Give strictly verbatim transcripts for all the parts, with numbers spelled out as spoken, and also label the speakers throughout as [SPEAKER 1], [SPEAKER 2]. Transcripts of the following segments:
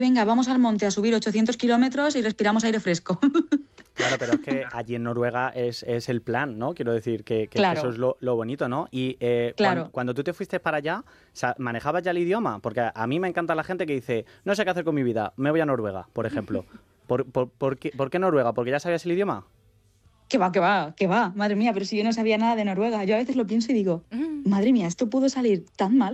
[SPEAKER 1] venga, vamos al monte a subir ochocientos kilómetros y respiramos aire fresco.
[SPEAKER 2] Claro, pero es que allí en Noruega es, es el plan, ¿no? Quiero decir que, que
[SPEAKER 1] Claro,
[SPEAKER 2] eso es lo, lo bonito, ¿no? Y eh, cuando,
[SPEAKER 1] claro.
[SPEAKER 2] cuando tú te fuiste para allá, o sea, ¿manejabas ya el idioma? Porque a, a mí me encanta la gente que dice, no sé qué hacer con mi vida, me voy a Noruega, por ejemplo. ¿Por, por, por, qué, ¿Por qué Noruega? ¿Porque ya sabías el idioma?
[SPEAKER 1] Que va, que va, que va. Madre mía, pero si yo no sabía nada de Noruega. Yo a veces lo pienso y digo, madre mía, esto pudo salir tan mal.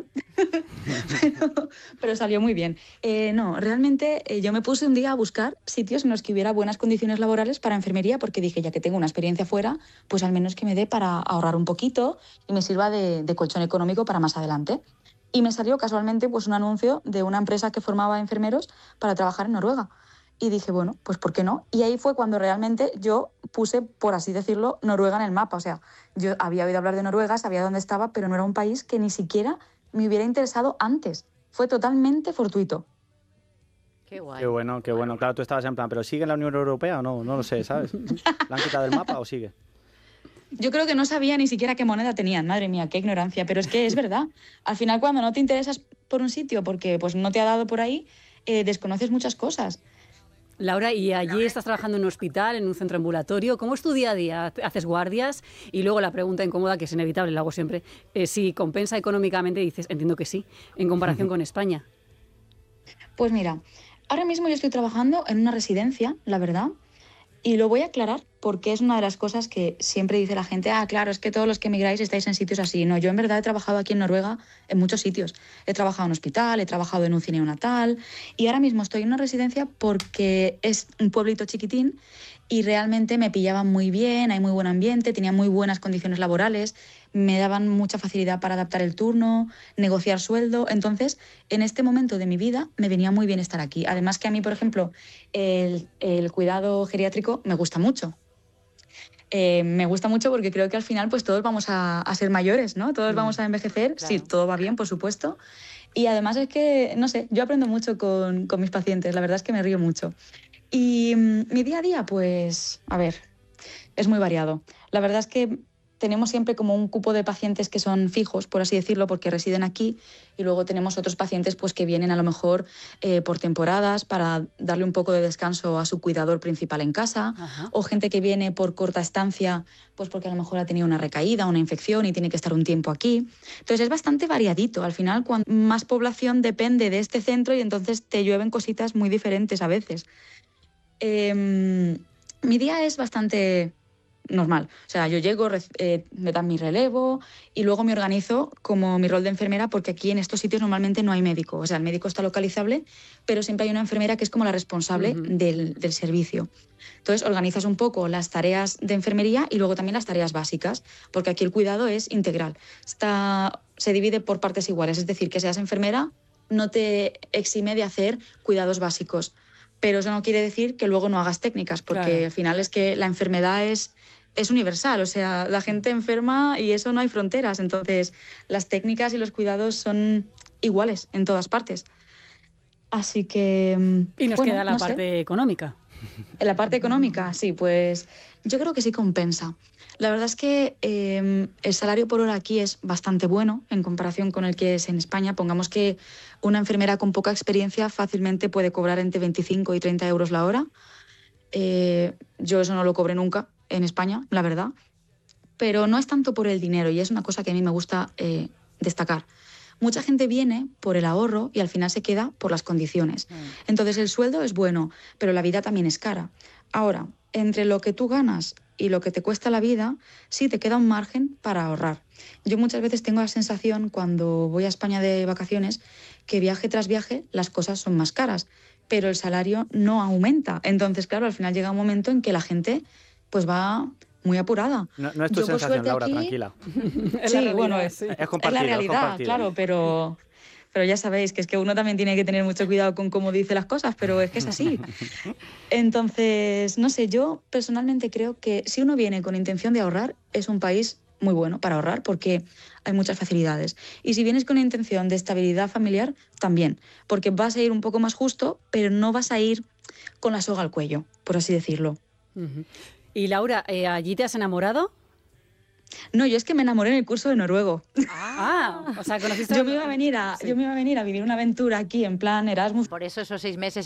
[SPEAKER 1] pero, pero salió muy bien. Eh, no, realmente eh, yo me puse un día a buscar sitios en los que hubiera buenas condiciones laborales para enfermería, porque dije, ya que tengo una experiencia fuera, pues al menos que me dé para ahorrar un poquito y me sirva de, de colchón económico para más adelante. Y me salió casualmente pues un anuncio de una empresa que formaba enfermeros para trabajar en Noruega. Y dije, bueno, pues ¿por qué no? Y ahí fue cuando realmente yo puse, por así decirlo, Noruega en el mapa. O sea, yo había oído hablar de Noruega, sabía dónde estaba, pero no era un país que ni siquiera me hubiera interesado antes. Fue totalmente fortuito.
[SPEAKER 3] Qué
[SPEAKER 2] Qué
[SPEAKER 3] guay.
[SPEAKER 2] bueno, qué bueno. Claro, tú estabas en plan, ¿pero sigue en la Unión Europea o no? No lo sé, ¿sabes? ¿La han quitado del mapa o sigue?
[SPEAKER 1] Yo creo que no sabía ni siquiera qué moneda tenían. Madre mía, qué ignorancia. Pero es que es verdad. Al final, cuando no te interesas por un sitio porque pues, no te ha dado por ahí, eh, desconoces muchas cosas.
[SPEAKER 3] Laura, y allí estás trabajando en un hospital, en un centro ambulatorio. ¿Cómo es tu día a día? ¿Haces guardias? Y luego la pregunta incómoda, que es inevitable, la hago siempre, eh, si compensa económicamente, dices, entiendo que sí, en comparación con España.
[SPEAKER 1] Pues mira, ahora mismo yo estoy trabajando en una residencia, la verdad, y lo voy a aclarar porque es una de las cosas que siempre dice la gente, ah, claro, es que todos los que emigráis estáis en sitios así. No, yo en verdad he trabajado aquí en Noruega en muchos sitios. He trabajado en un hospital, he trabajado en un cine neonatal y ahora mismo estoy en una residencia porque es un pueblito chiquitín y realmente me pillaban muy bien, hay muy buen ambiente, tenía muy buenas condiciones laborales, me daban mucha facilidad para adaptar el turno, negociar sueldo. Entonces, en este momento de mi vida me venía muy bien estar aquí. Además que a mí, por ejemplo, el, el cuidado geriátrico me gusta mucho. Eh, me gusta mucho porque creo que al final pues todos vamos a, a ser mayores, ¿no? Todos
[SPEAKER 3] Mm,
[SPEAKER 1] vamos a envejecer,
[SPEAKER 3] claro.
[SPEAKER 1] si todo va bien, por supuesto. Y además es que, no sé, yo aprendo mucho con, con mis pacientes, la verdad es que me río mucho. Y mm, mi día a día, pues, a ver, es muy variado. La verdad es que tenemos siempre como un cupo de pacientes que son fijos, por así decirlo, porque residen aquí, y luego tenemos otros pacientes pues, que vienen a lo mejor eh, por temporadas para darle un poco de descanso a su cuidador principal en casa,
[SPEAKER 3] Ajá.
[SPEAKER 1] o gente que viene por corta estancia, pues porque a lo mejor ha tenido una recaída, una infección y tiene que estar un tiempo aquí. Entonces es bastante variadito. Al final, cuando más población depende de este centro y entonces te llueven cositas muy diferentes a veces. Eh, mi día es bastante normal. O sea, yo llego, eh, me dan mi relevo y luego me organizo como mi rol de enfermera porque aquí en estos sitios normalmente no hay médico. O sea, el médico está localizable, pero siempre hay una enfermera que es como la responsable
[SPEAKER 3] Uh-huh.
[SPEAKER 1] del, del servicio. Entonces, organizas un poco las tareas de enfermería y luego también las tareas básicas, porque aquí el cuidado es integral. Está, se divide por partes iguales, es decir, que seas enfermera no te exime de hacer cuidados básicos. Pero eso no quiere decir que luego no hagas técnicas, porque
[SPEAKER 3] Claro.
[SPEAKER 1] al final es que la enfermedad es, es universal, o sea, la gente enferma y eso no hay fronteras, entonces las técnicas y los cuidados son iguales en todas partes. Así que,
[SPEAKER 3] Y nos
[SPEAKER 1] bueno,
[SPEAKER 3] queda la
[SPEAKER 1] no sé.
[SPEAKER 3] parte económica.
[SPEAKER 1] En la parte económica, sí, pues yo creo que sí compensa. La verdad es que eh, el salario por hora aquí es bastante bueno en comparación con el que es en España. Pongamos que una enfermera con poca experiencia fácilmente puede cobrar entre veinticinco y treinta euros la hora. Eh, yo eso no lo cobré nunca en España, la verdad. Pero no es tanto por el dinero y es una cosa que a mí me gusta eh, destacar. Mucha gente viene por el ahorro y al final se queda por las condiciones. Entonces el sueldo es bueno, pero la vida también es cara. Ahora, entre lo que tú ganas y lo que te cuesta la vida, sí te queda un margen para ahorrar. Yo muchas veces tengo la sensación cuando voy a España de vacaciones que viaje tras viaje las cosas son más caras, pero el salario no aumenta. Entonces, claro, al final llega un momento en que la gente pues va muy apurada.
[SPEAKER 2] No, no es tu
[SPEAKER 1] Yo por
[SPEAKER 2] sensación,
[SPEAKER 1] suerte
[SPEAKER 2] Laura,
[SPEAKER 1] aquí...
[SPEAKER 2] tranquila.
[SPEAKER 3] Es la
[SPEAKER 1] Sí,
[SPEAKER 3] realidad,
[SPEAKER 1] bueno, es,
[SPEAKER 3] sí.
[SPEAKER 2] Es
[SPEAKER 1] es la
[SPEAKER 2] compartido, es
[SPEAKER 1] realidad,
[SPEAKER 2] compartido.
[SPEAKER 1] claro, pero, pero ya sabéis que es que uno también tiene que tener mucho cuidado con cómo dice las cosas, pero es que es así. Entonces, no sé, yo personalmente creo que si uno viene con intención de ahorrar, es un país muy bueno para ahorrar porque hay muchas facilidades. Y si vienes con intención de estabilidad familiar, también, porque vas a ir un poco más justo, pero no vas a ir con la soga al cuello, por así decirlo.
[SPEAKER 3] Uh-huh. Y Laura, eh, ¿allí te has enamorado?
[SPEAKER 1] No, yo es que me enamoré en el curso de noruego.
[SPEAKER 3] Ah, o sea, conociste...
[SPEAKER 1] Yo me iba a venir a,
[SPEAKER 3] Sí.
[SPEAKER 1] yo me iba a venir a vivir una aventura aquí en plan Erasmus.
[SPEAKER 4] Por eso esos seis meses